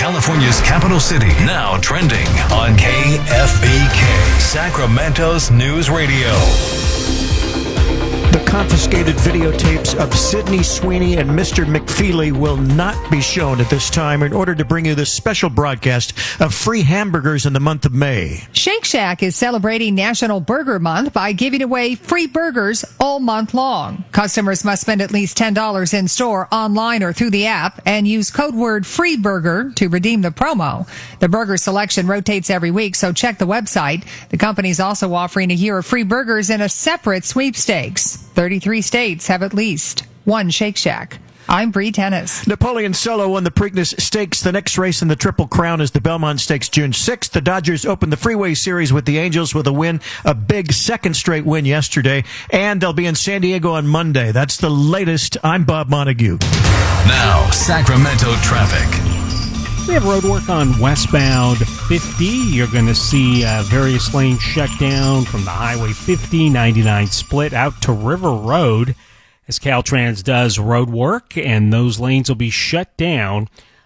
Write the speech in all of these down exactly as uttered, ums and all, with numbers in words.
California's capital city. Now trending on K F B K, Sacramento's News Radio. The confiscated videotapes of Sydney Sweeney and Mister McFeely will not be shown at this time in order to bring you this special broadcast of free hamburgers in the month of May. Shake Shack is celebrating National Burger Month by giving away free burgers all month long. Customers must spend at least ten dollars in store, online, or through the app and use code word FREEBURGER to redeem the promo. The burger selection rotates every week, so check the website. The company's also offering a year of free burgers in a separate sweepstakes. thirty-three states have at least one Shake Shack. I'm Bree Tennis. Napoleon Solo won the Preakness Stakes. The next race in the Triple Crown is the Belmont Stakes June sixth. The Dodgers opened the Freeway Series with the Angels with a win, a big second straight win yesterday. And they'll be in San Diego on Monday. That's the latest. I'm Bob Montague. Now, Sacramento traffic. We have road work on westbound fifty. You're going to see uh, various lanes shut down from the Highway fifty, ninety-nine split out to River Road as Caltrans does road work, and those lanes will be shut down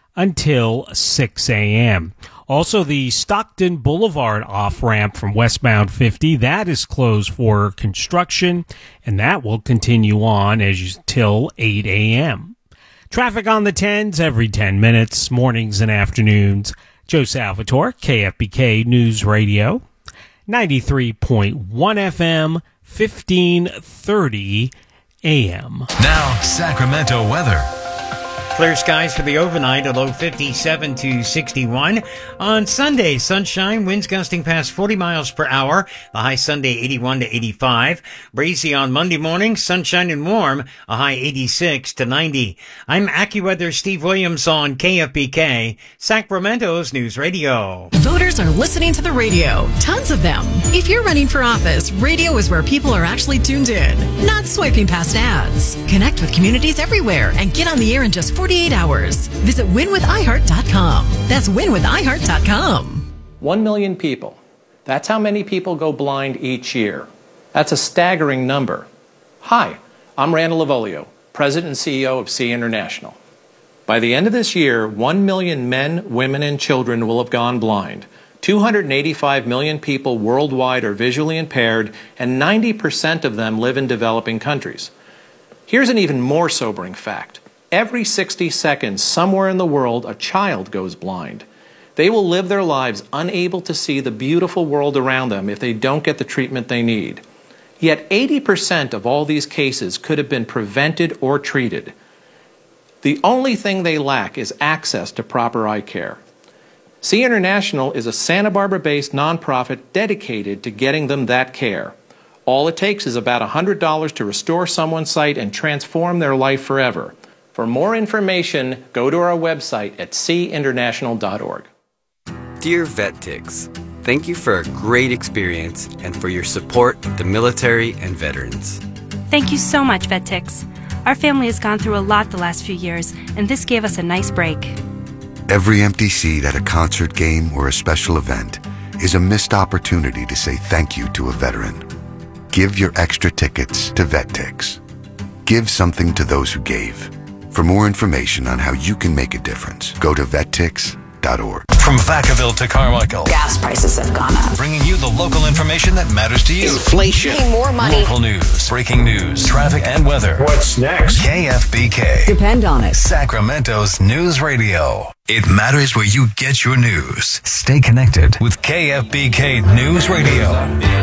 until six a.m. Also, the Stockton Boulevard off-ramp from westbound fifty, that is closed for construction, and that will continue on as you, till eight a.m. Traffic on the tens every ten minutes, mornings and afternoons. Joe Salvatore, K F B K News Radio, ninety-three point one F M, fifteen thirty A M. Now, Sacramento weather. Clear skies for the overnight, a low fifty-seven to sixty-one. On Sunday, sunshine, winds gusting past forty miles per hour. The high Sunday, eighty-one to eighty-five. Breezy on Monday morning, sunshine and warm, a high eighty-six to ninety. I'm AccuWeather Steve Williams on K F B K, Sacramento's News Radio. Voters are listening to the radio, tons of them. If you're running for office, radio is where people are actually tuned in, not swiping past ads. Connect with communities everywhere and get on the air in just forty-eight hours. Visit win with i heart dot com. That's win with i heart dot com. One million people. That's how many people go blind each year. That's a staggering number. Hi, I'm Randall Lavolio, President and C E O of Sea International. By the end of this year, one million men, women, and children will have gone blind. two hundred eighty-five million people worldwide are visually impaired, and ninety percent of them live in developing countries. Here's an even more sobering fact. Every sixty seconds, somewhere in the world, a child goes blind. They will live their lives unable to see the beautiful world around them if they don't get the treatment they need. Yet eighty percent of all these cases could have been prevented or treated. The only thing they lack is access to proper eye care. Sea International is a Santa Barbara-based nonprofit dedicated to getting them that care. All it takes is about one hundred dollars to restore someone's sight and transform their life forever. For more information, go to our website at sea international dot org. Dear VetTix, thank you for a great experience and for your support of the military and veterans. Thank you so much, VetTix. Our family has gone through a lot the last few years, and this gave us a nice break. Every empty seat at a concert, game, or a special event is a missed opportunity to say thank you to a veteran. Give your extra tickets to VetTix. Give something to those who gave. For more information on how you can make a difference, go to vet tix dot org. From Vacaville to Carmichael, gas prices have gone up. Bringing you the local information that matters to you. Inflation. Paying more money. Local news, breaking news, traffic, and weather. What's next? K F B K. Depend on it. Sacramento's News Radio. It matters where you get your news. Stay connected with K F B K News Radio.